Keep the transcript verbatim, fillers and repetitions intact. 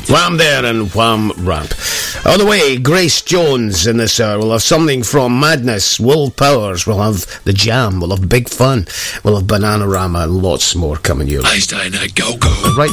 Wham there and wham ramp. On the way, Grace Jones in this hour. We'll have something from Madness, Will Powers. We'll have The Jam. We'll have Big Fun. We'll have Bananarama and lots more coming your way. Einstein, go, go. Right.